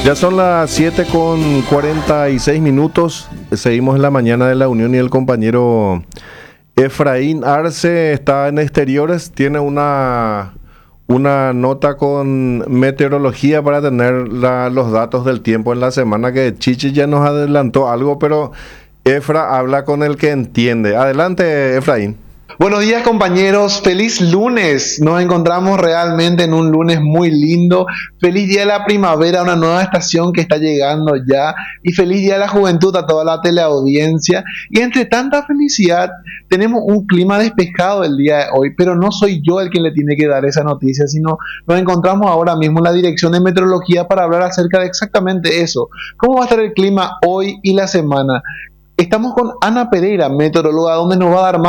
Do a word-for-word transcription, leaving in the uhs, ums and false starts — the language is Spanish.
Ya son las siete con cuarenta y seis minutos. Seguimos en la mañana de la Unión y el compañero Efraín Arce está en exteriores. Tiene una, una nota con meteorología para tener la, los datos del tiempo en la semana, que Chichi ya nos adelantó algo, pero Efra habla con el que entiende. Adelante, Efraín. Buenos días, compañeros, feliz lunes. Nos encontramos realmente en un lunes muy lindo. Feliz día de la primavera, una nueva estación que está llegando ya, y feliz día de la juventud a toda la teleaudiencia. Y entre tanta felicidad tenemos un clima despejado el día de hoy, pero no soy yo el que le tiene que dar esa noticia, sino nos encontramos ahora mismo en la dirección de meteorología para hablar acerca de exactamente eso. ¿Cómo va a estar el clima hoy y la semana? Estamos con Ana Pereira, meteoróloga, donde nos va a dar más